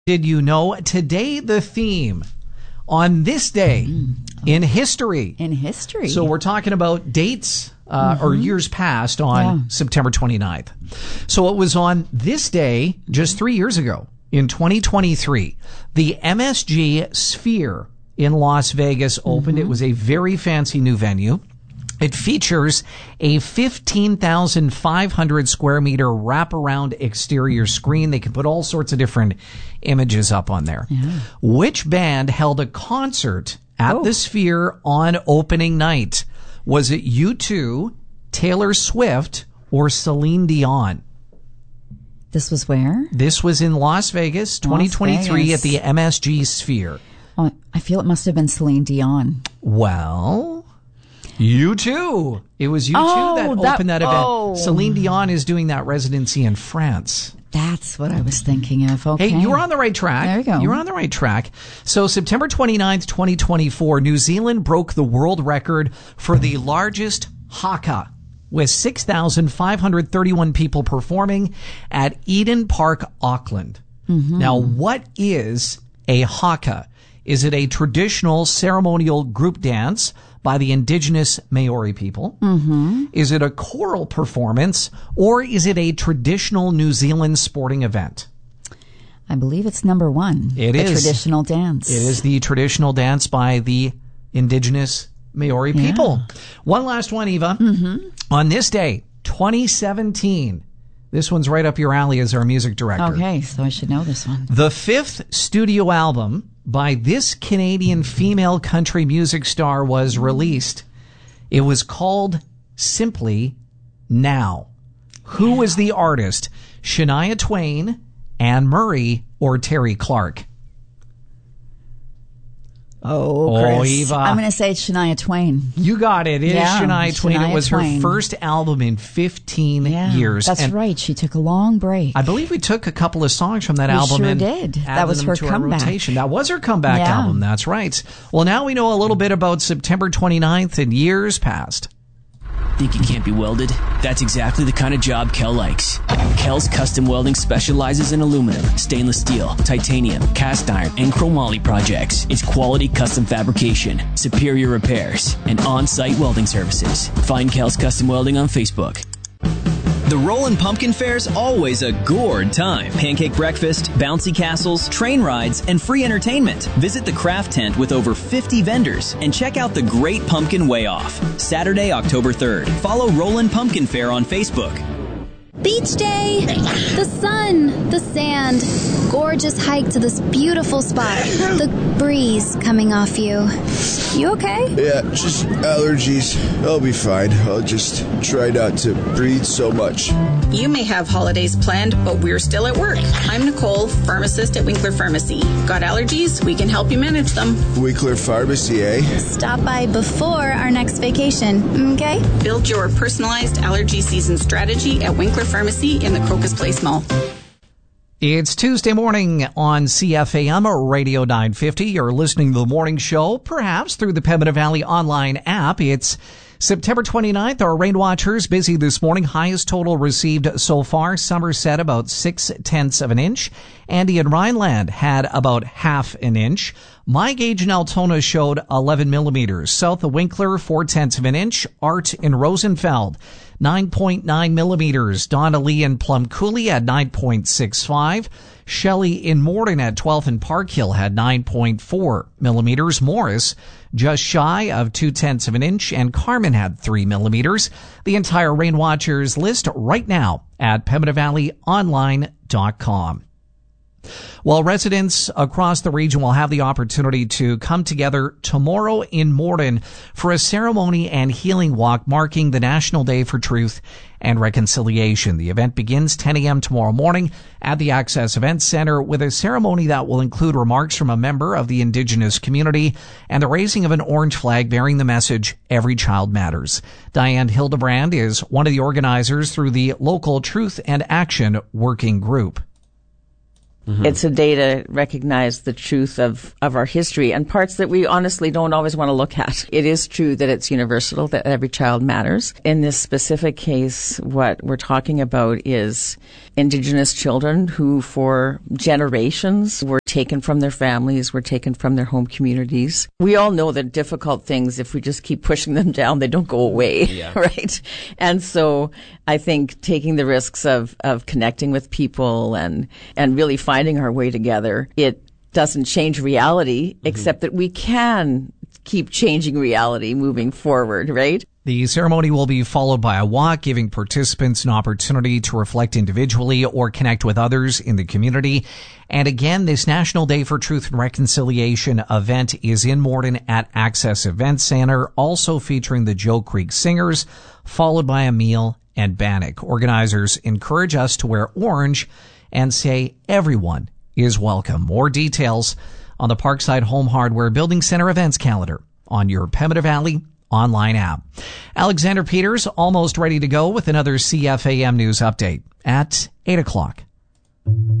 Did you know today the theme on this day in history? In history. So we're talking about dates or years past on September 29th. So it was on this day just 3 years ago in 2023. The MSG Sphere in Las Vegas opened. It was a very fancy new venue. It features a 15,500 square meter wraparound exterior screen. They can put all sorts of different images up on there. Yeah. Which band held a concert at the Sphere on opening night? Was it U2, Taylor Swift, or Celine Dion? This was where? This was in Las Vegas, 2023 at the MSG Sphere. Oh, I feel it must have been Celine Dion. Well, U2. It was U2 that opened that event. Celine Dion is doing that residency in France. That's what I was thinking of. Okay. Hey, you were on the right track. There you go. You were on the right track. So September 29th, 2024, New Zealand broke the world record for the largest haka, with 6,531 people performing at Eden Park, Auckland. Now, what is a haka? Is it a traditional ceremonial group dance by the indigenous Maori people? Is it a choral performance, or is it a traditional New Zealand sporting event? I believe it's number one. It is. The traditional dance. It is the traditional dance by the indigenous Maori people. One last one, Eva. On this day, 2017, this one's right up your alley as our music director. Okay, so I should know this one. The fifth studio album by this Canadian female country music star was released. It was called simply Now. Who was the artist? Shania Twain, Anne Murray, or Terry Clark? Chris. Eva. I'm going to say it's Shania Twain. You got it. It is Shania Twain. Shania It was Twain. her first album in 15 years. That's right. She took a long break. I believe we took a couple of songs from that album sure and did. That added was them her to our comeback. rotation. That was her comeback album. That's right. Well, now we know a little bit about September 29th and years past. Think you can't be welded? That's exactly the kind of job Kel likes. Kel's Custom Welding specializes in aluminum, stainless steel, titanium, cast iron, and chromoly projects. It's quality custom fabrication, superior repairs, and on-site welding services. Find Kel's Custom Welding on Facebook. The Rollin' Pumpkin Fair's always a gourd time. Pancake breakfast, bouncy castles, train rides, and free entertainment. Visit the craft tent with over 50 vendors and check out the Great Pumpkin Way Off. Saturday, October 3rd. Follow Rollin' Pumpkin Fair on Facebook. Beach day, the sun, the sand, gorgeous hike to this beautiful spot, the breeze coming off you. You okay? Yeah, just allergies. I'll be fine. I'll just try not to breathe so much. You may have holidays planned, but we're still at work. I'm Nicole, pharmacist at Winkler Pharmacy. Got allergies? We can help you manage them. Winkler Pharmacy, eh? Stop by before our next vacation, okay? Build your personalized allergy season strategy at Winkler Pharmacy in the Crocus Place Mall. It's Tuesday morning on CFAM Radio 950. You're listening to the morning show, perhaps through the Pembina Valley online app. It's September 29th. Our rain watchers busy this morning. Highest total received so far. Somerset about 0.6 of an inch. Andy and Rhineland had about half an inch. My gauge in Altona showed 11 millimeters. South of Winkler, 0.4 of an inch. Art in Rosenfeld, 9.9 millimeters. Donnelly and Plum Coulee had 9.65. Shelley in Morden at 12th and Park Hill had 9.4 millimeters. Morris just shy of 0.2 of an inch, and Carmen had 3 millimeters. The entire rain watchers list right now at PembinaValleyOnline.com. Well, residents across the region will have the opportunity to come together tomorrow in Morden for a ceremony and healing walk marking the National Day for Truth and Reconciliation. The event begins 10 a.m. tomorrow morning at the Access Events Center with a ceremony that will include remarks from a member of the Indigenous community and the raising of an orange flag bearing the message, Every Child Matters. Diane Hildebrand is one of the organizers through the local Truth and Action Working Group. It's a day to recognize the truth of our history and parts that we honestly don't always want to look at. It is true that it's universal, that every child matters. In this specific case, what we're talking about is Indigenous children who for generations were taken from their families, were taken from their home communities. We all know that difficult things, if we just keep pushing them down, they don't go away, right? And so I think taking the risks of connecting with people and really finding our way together, it doesn't change reality, except that we can keep changing reality moving forward, right? The ceremony will be followed by a walk, giving participants an opportunity to reflect individually or connect with others in the community. And again, this National Day for Truth and Reconciliation event is in Morden at Access Event Center, also featuring the Joe Creek Singers, followed by a meal and bannock. Organizers encourage us to wear orange and say everyone is welcome. More details on the Parkside Home Hardware Building Center events calendar on your Pembina Valley online app. Alexander Peters almost ready to go with another CFAM news update at 8 o'clock.